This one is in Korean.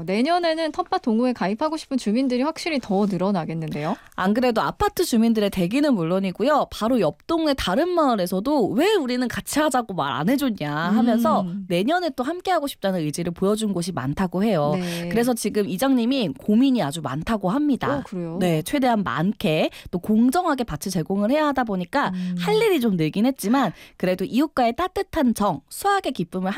내년에는 텃밭 동호회 가입하고 싶은 주민들이 확실히 더 늘어나겠는데요. 안 그래도 아파트 주민들의 대기는 물론이고요. 바로 옆 동네 다른 마을에서도 왜 우리는 같이 하자고 말 안 해줬냐 하면서 내년에 또 함께하고 싶다는 의지를 보여준 곳이 많다고 해요. 네. 그래서 지금 이장님이 고민이 아주 많다고 합니다. 그래요? 네, 최대한 많게 또 공정하게 밭을 제공을 해야 하다 보니까 할 일이 좀 늘긴 했지만 그래도 이웃과의 따뜻한 정, 수확의 기쁨을